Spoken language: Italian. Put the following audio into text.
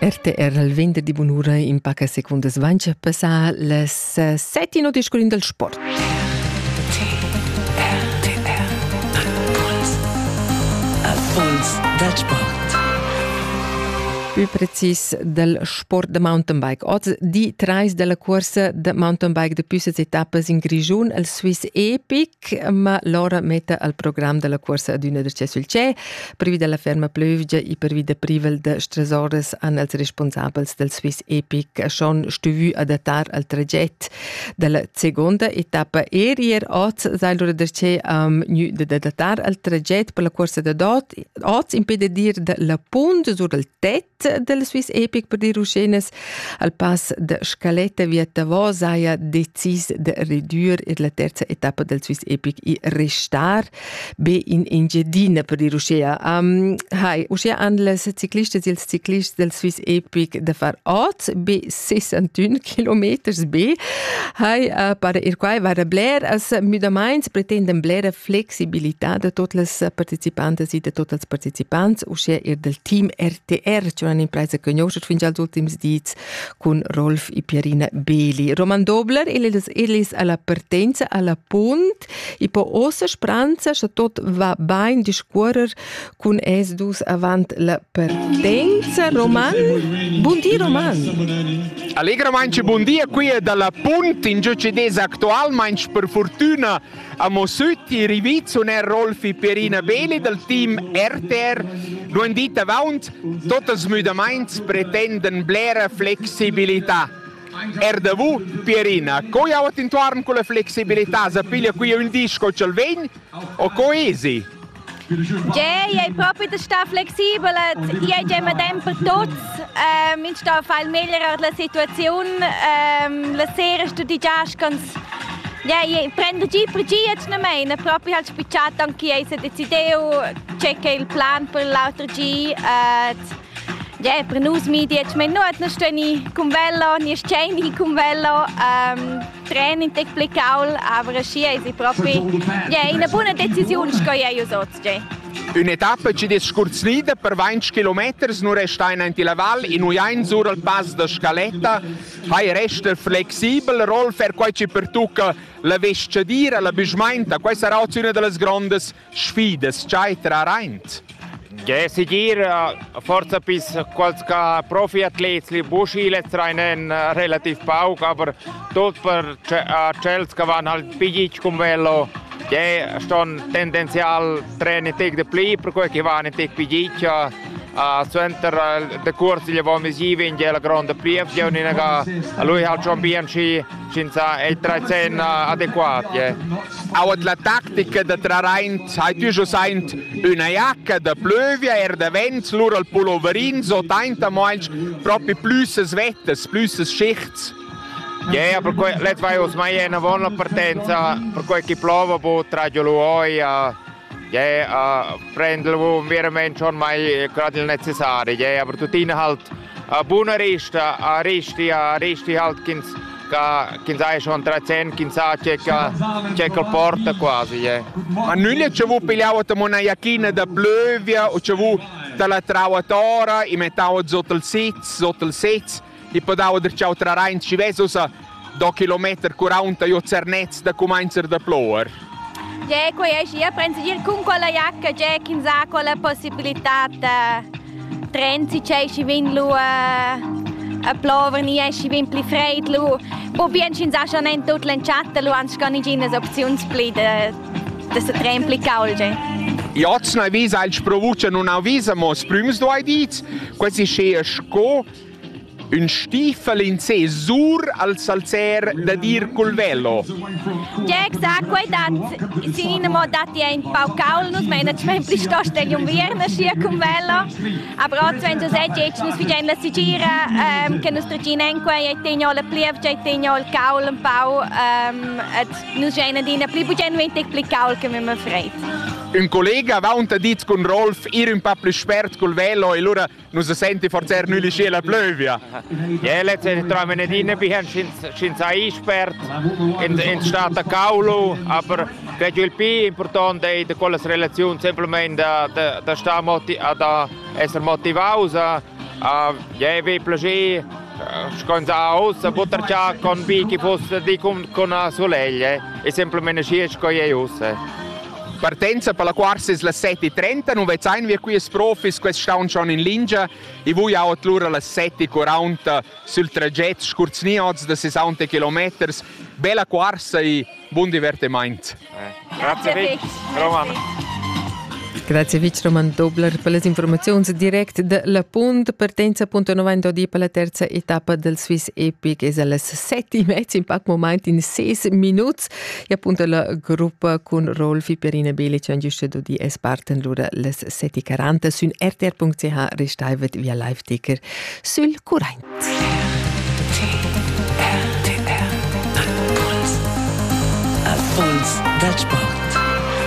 RTR al venerdì bunura in poche seconde svancia passà le 7 in discurin del sport. Al puls del sport. Più precis del sport de mountainbike. Oggi di trais della corsa de mountainbike de più etappes in Grigiun, il Swiss Epic, ma l'ora mette al programma della corsa ad una derce sul c'è, previ della ferma Plövgia e previ de privel de Stresores an als responsabels del Swiss Epic schon stuvu adattar al traget della seconda etappa erier. Oggi sai l'ora derce nu de adattar al traget per la corsa de dot. Oggi impedir de la punta sur il tet del Swiss Epic per dir uscenes al pass de Scaletta via Tavò saia decis de redur la terza etappa del Swiss Epic e restar be in Engedina per dir uscea. Uscea an les ciclistes e els ciclists del Swiss Epic de far 8 be 61 kilometers be. Para ir quai vara bler as müdamains pretenden blera flexibilità de tot les participantes e de tot els participants. Uscea ir del team RTR, cioè un'impresa conosciuta fin agli ultimi dies con Rolf e Pierina Beli. Roman Dobler, elis alla partenza, alla punt, e po ossa speranza, se tot va bene di scuorer con esdus avant la partenza. Roman, buon dia Roman. Allegra manche buon dia qui dalla punt in giocedese attual, manche per fortuna a Mossuti rivizzo ner Rolf e Pierina Beli del team RTR. Luandita avant, totes müdamains pretenden blera flexibilità. Da vu, Pierina, coi ha intorno con la flessibilità, sapiglia qui un disco c'è il vegn o coesi? Ja, je proprio da sta flexibile, je già ma tempo tots, in sta fal migliorare la situazione, la sera studiare con ja, je prendo G per G jetzt non meno, proprio al spicciato anche io se decidevo checca il plan per l'altro G, ja, per noi media jetzt mein nur non sto ni con vello, ni sceni con vello, training tecnical, aber schi è proprio ja, una buona decisione che io so, ja. Un'etappa ci des scurzlida per 20 km, nur resta in la val, in un sur al pass da Scaletta, hai resta flexibel, Rolf per quai ci pertucca la vestidira, la bismenta, questa sarà una delle grandi sfide, c'hai tra reint. Ja, sicher, forza bis qualche Profi-Athlet, Buschile trainen relativ pauk, aber tot per Chels che van halt pigic con vello. Ja, ston tendenzial training tec de pli, per cui che van tec pigic, center de corsi gli vom esivi in la grande prief, ja un'inaga lui halt schon bien senza e 13 adequat, ja. Auch la tattica de Trareint hai tu schon seint una jacca de Plövia de vent lur al pulloverin so tainta malch proprio plusses vettes, plusses schichts. Ja, per cui let vai us mai una buona partenza, per cui chi plova po traggio lui prendelo veramente schon mai gerade necessario, ja, aber tutina halt buona rista, risti halt kins hai schon 13, kins ha checca il porta quasi, ja. Ma nulla ci vu pigliato una jacchina da Plövia o ci vu dalla trauatora e mettavo sotto il sitz, e poi davo der ciao tra rein ci veso sa 2 km 40 io cernez da comincer da plower. Ja, qui è sia penso dir con quella jacca ja kins ha quella possibilità trenzi c'è ci vin lu a plover ni ci vin pli freit lu. Po bien ci sa schon en tot l'enchat lu ans kann ich in as optionspli das trempli caulge. Jetzt na visa als provuce non avisa mos prims do idits, quasi che sco un stiefel in sé sur al salzer da dir col velo. Ja, exact, quei dat sin mo dat ja in Pau Kaul nus management pli sto stegli un vierna scia con velo. Aber auch wenn so seit jetzt nus vi la sigira che nus tricina en quei e tegno la pliev ja tegno il Kaul un Pau at nus ja dina pli bugen vente pli Kaul che mi freit. Un collega va un dit con Rolf ir un po' più spert col velo e allora non si sente forse nulli scia la Plövia. Ja, letztendlich trauen wir nicht rein, wir haben schon eingesperrt in Stadt Caulo, aber credo il più importante è quella relazione semplicemente da essere motivato vi piace con a ossa buttarcia con bichi fosse di con a soleil e semplicemente sci con e ossa. Partenza per la corsa è la 7:30, non vedo vi qui profis che stanno già in linea e voi a l'ora la 7:40 sul traghetto scurzniozz da 60 km. Bella corsa e buon divertimento. Grazie Roman. Grazie Vic Roman Dobler per le informazioni dirette dalla Punt. Partenza.90 di per la terza etapa del Swiss Epic è alle 7:30 in poco momento in 6 minuti. E appunto la gruppa con Rolfi Perina Belic e giusto di es parten l'ora alle 7:40 su rtr.ch restaivet via live ticker sul current. RTR Puls. Puls del Sport.